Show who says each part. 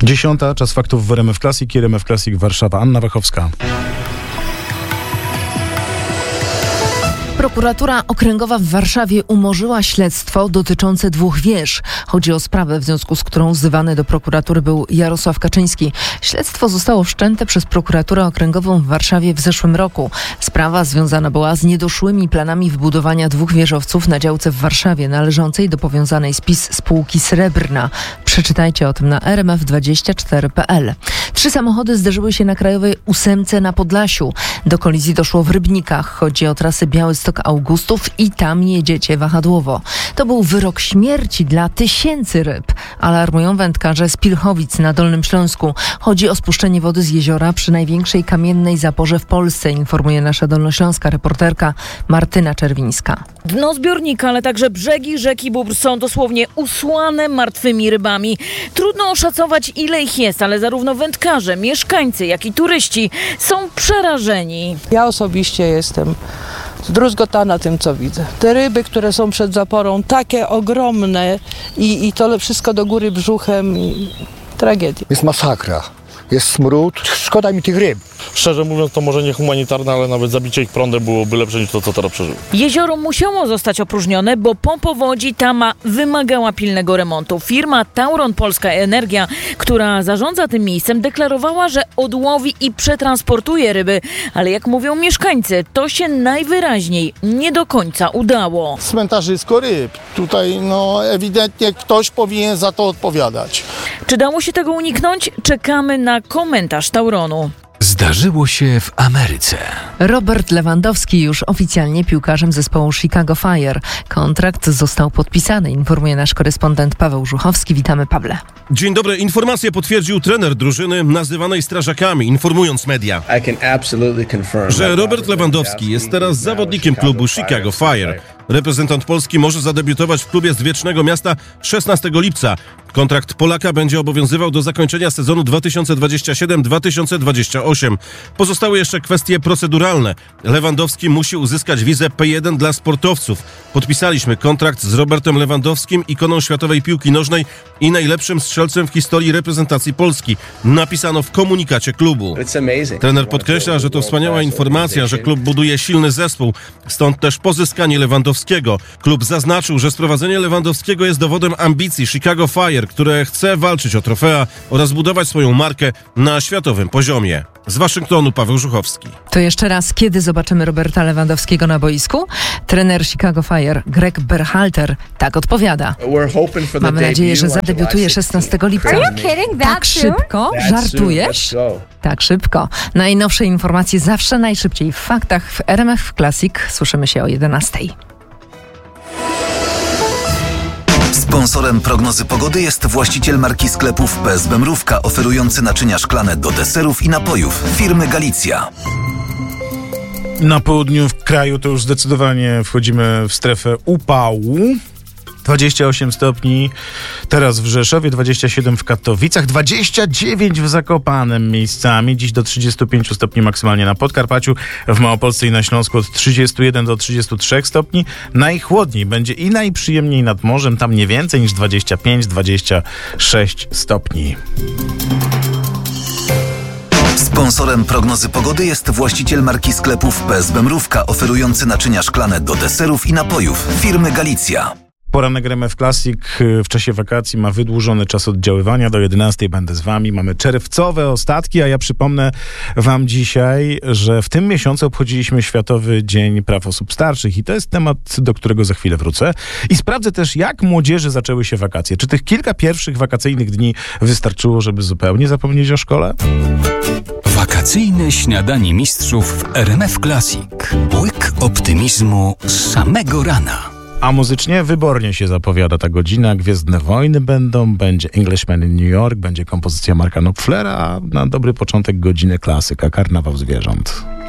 Speaker 1: 10. Czas faktów w RMF Classic i RMF Classic Warszawa. Anna Wachowska.
Speaker 2: Prokuratura Okręgowa w Warszawie umorzyła śledztwo dotyczące 2 wież. Chodzi o sprawę, w związku z którą wzywany do prokuratury był Jarosław Kaczyński. Śledztwo zostało wszczęte przez Prokuraturę Okręgową w Warszawie w zeszłym roku. Sprawa związana była z niedoszłymi planami wybudowania 2 wieżowców na działce w Warszawie należącej do powiązanej z PiS spółki Srebrna. Przeczytajcie o tym na rmf24.pl. 3 samochody zderzyły się na Krajowej 8 na Podlasiu. Do kolizji doszło w Rybnikach. Chodzi o trasę Białystok-Augustów i tam jedziecie wahadłowo. To był wyrok śmierci dla tysięcy ryb. Alarmują wędkarze z Pilchowic na Dolnym Śląsku. Chodzi o spuszczenie wody z jeziora przy największej kamiennej zaporze w Polsce, informuje nasza dolnośląska reporterka Martyna Czerwińska.
Speaker 3: Dno zbiornika, ale także brzegi rzeki Bóbr są dosłownie usłane martwymi rybami. Trudno oszacować, ile ich jest, ale zarówno wędkarze, mieszkańcy, jak i turyści są przerażeni.
Speaker 4: Ja osobiście jestem zdruzgotana tym, co widzę. Te ryby, które są przed zaporą, takie ogromne i to wszystko do góry brzuchem i tragedia.
Speaker 5: Jest masakra. Jest smród. Szkoda mi tych ryb.
Speaker 6: Szczerze mówiąc, to może nie humanitarne, ale nawet zabicie ich prądem byłoby lepsze niż to, co teraz przeżył.
Speaker 3: Jezioro musiało zostać opróżnione, bo po powodzi tama wymagała pilnego remontu. Firma Tauron Polska Energia, która zarządza tym miejscem, deklarowała, że odłowi i przetransportuje ryby. Ale jak mówią mieszkańcy, to się najwyraźniej nie do końca udało.
Speaker 7: Cmentarzysko ryb. Tutaj ewidentnie ktoś powinien za to odpowiadać.
Speaker 3: Czy dało się tego uniknąć? Czekamy na komentarz Tauronu.
Speaker 8: Zdarzyło się w Ameryce.
Speaker 2: Robert Lewandowski już oficjalnie piłkarzem zespołu Chicago Fire. Kontrakt został podpisany, informuje nasz korespondent Paweł Żuchowski. Witamy, Pawle.
Speaker 9: Dzień dobry. Informację potwierdził trener drużyny nazywanej Strażakami, informując media, że Robert Lewandowski jest teraz zawodnikiem klubu Chicago Fire. Reprezentant Polski może zadebiutować w klubie z Wiecznego Miasta 16 lipca. Kontrakt Polaka będzie obowiązywał do zakończenia sezonu 2027-2028. Pozostały jeszcze kwestie proceduralne. Lewandowski musi uzyskać wizę P1 dla sportowców. Podpisaliśmy kontrakt z Robertem Lewandowskim, ikoną światowej piłki nożnej i najlepszym strzelcem w historii reprezentacji Polski. Napisano w komunikacie klubu. Trener podkreśla, że to wspaniała informacja, że klub buduje silny zespół. Stąd też pozyskanie Lewandowskiego. Klub zaznaczył, że sprowadzenie Lewandowskiego jest dowodem ambicji Chicago Fire, które chce walczyć o trofea oraz budować swoją markę na światowym poziomie. Z Waszyngtonu Paweł Żuchowski.
Speaker 2: To jeszcze raz, kiedy zobaczymy Roberta Lewandowskiego na boisku? Trener Chicago Fire Greg Berhalter tak odpowiada. Mamy nadzieję, że zadebiutuje 16 lipca. Tak szybko? Żartujesz? Tak szybko. Najnowsze informacje zawsze najszybciej w faktach w RMF Classic. Słyszymy się o 11.
Speaker 8: Sponsorem prognozy pogody jest właściciel marki sklepów PSB Mrówka, oferujący naczynia szklane do deserów i napojów firmy Galicja.
Speaker 1: Na południu w kraju to już zdecydowanie wchodzimy w strefę upału. 28 stopni teraz w Rzeszowie, 27 w Katowicach, 29 w Zakopanem miejscami, dziś do 35 stopni maksymalnie na Podkarpaciu, w Małopolsce i na Śląsku od 31 do 33 stopni. Najchłodniej będzie i najprzyjemniej nad morzem, tam nie więcej niż 25-26 stopni.
Speaker 8: Sponsorem prognozy pogody jest właściciel marki sklepów PSB Mrówka, oferujący naczynia szklane do deserów i napojów firmy Galicja.
Speaker 1: Poranek RMF Classic w czasie wakacji ma wydłużony czas oddziaływania. Do 11 będę z wami. Mamy czerwcowe ostatki, a ja przypomnę wam dzisiaj, że w tym miesiącu obchodziliśmy Światowy Dzień Praw Osób Starszych i to jest temat, do którego za chwilę wrócę. I sprawdzę też, jak młodzieży zaczęły się wakacje. Czy tych kilka pierwszych wakacyjnych dni wystarczyło, żeby zupełnie zapomnieć o szkole?
Speaker 8: Wakacyjne śniadanie mistrzów w RMF Classic. Łyk optymizmu z samego rana.
Speaker 1: A muzycznie wybornie się zapowiada ta godzina. Gwiezdne Wojny będą, będzie Englishman in New York, będzie kompozycja Marka Knopflera, a na dobry początek godziny klasyka, Karnawał Zwierząt.